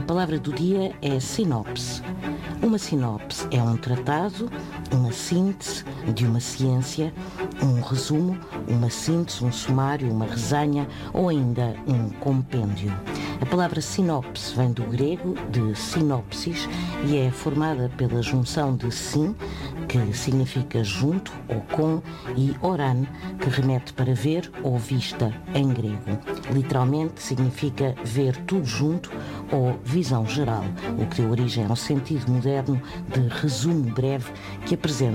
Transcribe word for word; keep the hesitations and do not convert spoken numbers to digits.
palavra do dia é sinopse. Uma sinopse é um tratado, uma síntese de uma ciência, um resumo, uma síntese, um sumário, uma resenha ou ainda um compêndio. A palavra sinopse vem do grego de sinopsis e é formada pela junção de sin, que significa junto ou com, e oran, que remete para ver ou vista em grego. Literalmente significa ver tudo junto ou visão geral, o que deu origem ao sentido moderno de resumo breve que apresenta